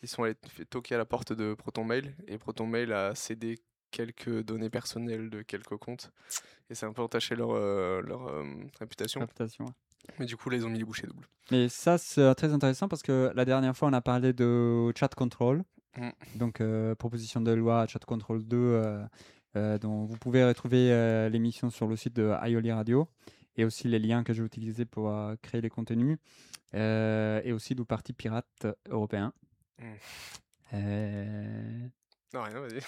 ils sont allés toquer à la porte de ProtonMail et ProtonMail a cédé quelques données personnelles de quelques comptes et c'est un peu entaché leur réputation. Réputation, ouais. Mais du coup, là, ils ont mis les bouchées doubles. Mais ça, c'est très intéressant parce que la dernière fois, on a parlé de Chat Control. Mm. Donc, proposition de loi Chat Control 2, dont vous pouvez retrouver l'émission sur le site de Aioli Radio et aussi les liens que j'ai utilisés pour créer les contenus et aussi du Parti pirate européen. Mm. Euh, Non, rien, vas-y.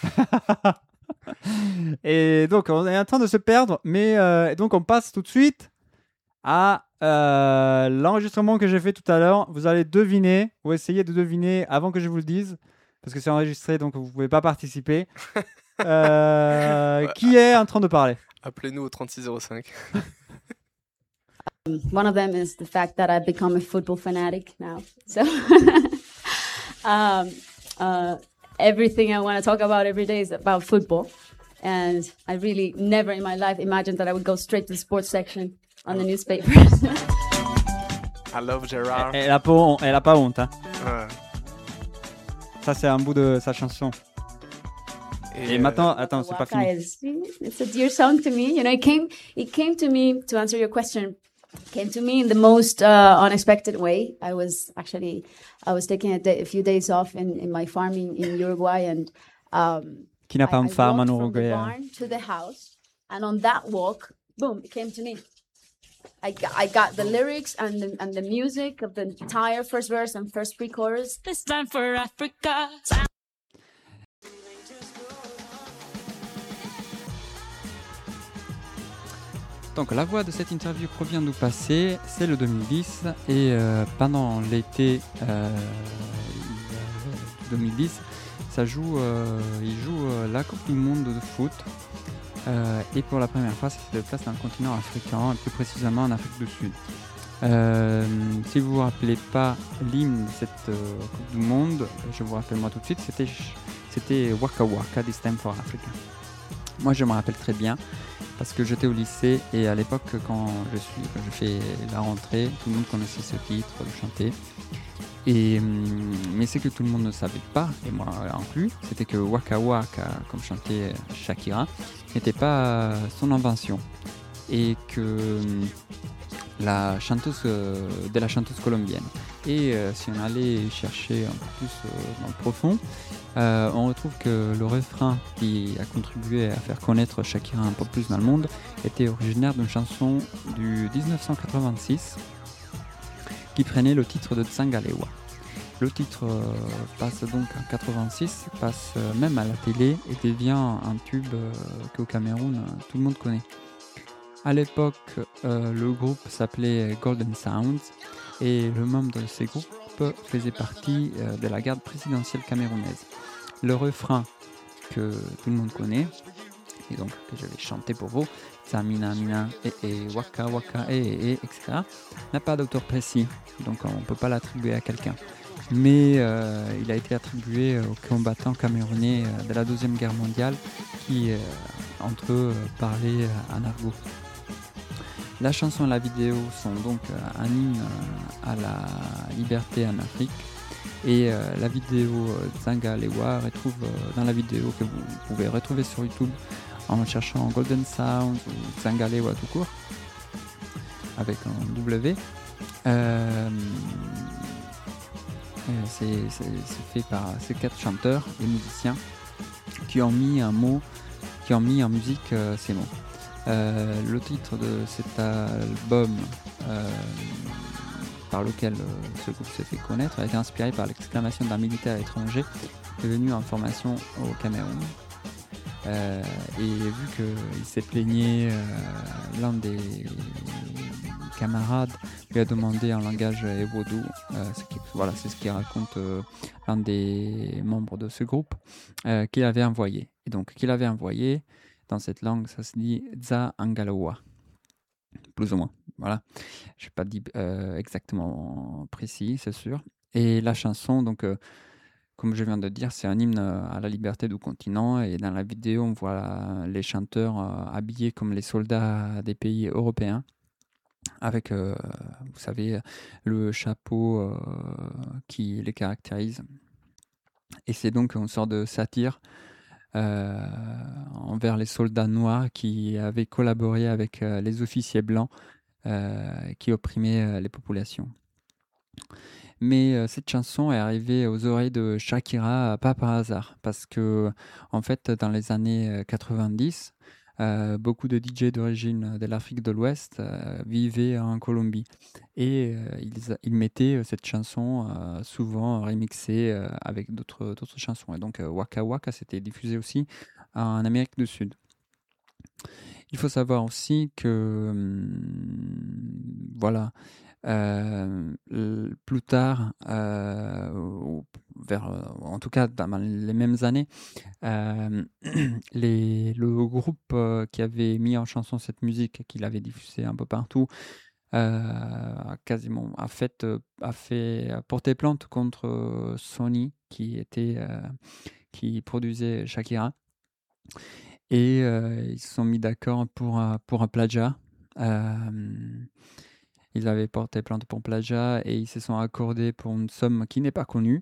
Et donc, on est en train de se perdre, mais donc on passe tout de suite à l'enregistrement que j'ai fait tout à l'heure. Vous allez deviner, ou essayer de deviner avant que je vous le dise, parce que c'est enregistré, donc vous ne pouvez pas participer. Ouais, Qui est en train de parler? appelez-nous au 3605. One of them is the fact that I've become a football fanatic now. So everything I want to talk about every day is about football. And I really never in my life imagined that I would go straight to the sports section on the newspapers. I love Gerard. Elle a pas honte. Hein. Ouais. Ça, c'est un bout de sa chanson. Et maintenant, attends, c'est pas Waka fini. it's a dear song to me. You know, it came to me, to answer your question, came to me in the most unexpected way. I was taking a few days off in my farm in Uruguay, and Qui n'a pas I une farm en walked from the Uruguay? barn to the house, and on that walk, boom, it came to me. I got the lyrics and the music of the entire first verse and first pre-chorus. This time for Africa. Donc la voix de cette interview provient du passé, c'est le 2010 et pendant l'été 2010, il joue la Coupe du Monde de foot et pour la première fois, ça se déplace dans le continent africain et plus précisément en Afrique du Sud. Si vous vous rappelez pas l'hymne de cette Coupe du Monde, je vous rappelle moi tout de suite, c'était Waka Waka, This Time for Africa. Moi je me rappelle très bien parce que j'étais au lycée et à l'époque quand je fais la rentrée, tout le monde connaissait ce titre, le chantait. Mais ce que tout le monde ne savait pas, et moi inclus, c'était que Waka Waka, comme chantait Shakira, n'était pas son invention. Et que de la chanteuse colombienne. Et si on allait chercher un peu plus dans le profond, on retrouve que le refrain qui a contribué à faire connaître Shakira un peu plus dans le monde était originaire d'une chanson du 1986 qui prenait le titre de Tsangalewa. Le titre passe donc en 86, passe même à la télé et devient un tube qu'au Cameroun tout le monde connaît. À l'époque, le groupe s'appelait Golden Sounds et le membre de ce groupe faisait partie de la garde présidentielle camerounaise. Le refrain que tout le monde connaît, et donc que je vais chanter pour vous, Samina Mina et Waka Waka etc., n'a pas d'auteur précis, donc on ne peut pas l'attribuer à quelqu'un. Mais il a été attribué aux combattants camerounais de la Deuxième Guerre mondiale qui, entre eux, parlaient en argot. La chanson et la vidéo sont donc un hymne à la liberté en Afrique. Et la vidéo Tsangalewa retrouve dans la vidéo que vous pouvez retrouver sur YouTube en cherchant Golden Sound ou Tsangalewa tout court avec un W. C'est fait par ces 4 chanteurs et musiciens qui ont mis en musique ces mots. Le titre de cet album par lequel ce groupe s'est fait connaître a été inspiré par l'exclamation d'un militaire étranger venu en formation au Cameroun. Et vu qu'il s'est plaigné, l'un des camarades lui a demandé en langage vodou, c'est ce qu'il raconte l'un des membres de ce groupe, qu'il avait envoyé. Et donc qu'il avait envoyé, dans cette langue, ça se dit Za Angalowa, plus ou moins. Voilà, je n'ai pas dit exactement précis, c'est sûr. Et la chanson, donc, comme je viens de dire, c'est un hymne à la liberté du continent. Et dans la vidéo, on voit les chanteurs habillés comme les soldats des pays européens, avec, vous savez, le chapeau qui les caractérise. Et c'est donc une sorte de satire envers les soldats noirs qui avaient collaboré avec les officiers blancs qui opprimaient les populations. Mais cette chanson est arrivée aux oreilles de Shakira pas par hasard, parce que en fait, dans les années 90, beaucoup de DJ d'origine de l'Afrique de l'Ouest vivaient en Colombie et ils mettaient cette chanson souvent remixée avec d'autres chansons. Et donc Waka Waka s'était diffusé aussi en Amérique du Sud. Il faut savoir aussi que voilà. Plus tard, en tout cas dans les mêmes années, le groupe qui avait mis en chanson cette musique, qui l'avait diffusée un peu partout, a porté plainte contre Sony qui produisait Shakira, et ils se sont mis d'accord pour un plagiat. Ils avaient porté plainte pour plagiat et ils se sont accordés pour une somme qui n'est pas connue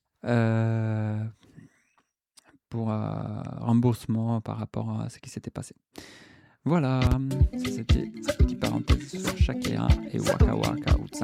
pour remboursement par rapport à ce qui s'était passé. Voilà, ça c'était cette petite parenthèse sur Shakira et Waka Waka.